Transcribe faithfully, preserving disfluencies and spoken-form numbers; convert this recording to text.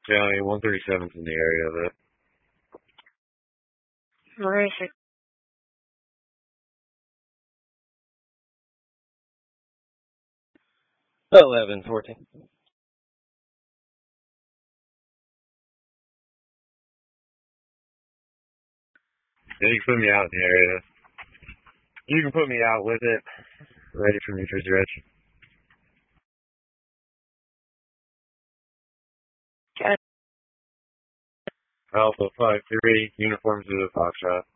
County, one thirty-seven's in the area of it. Where is it? eleven fourteen. Yeah, you can put me out in the area. You can put me out with it. Ready for New Jersey Reg. Got it. Alpha five three, uniforms to the Foxtrot.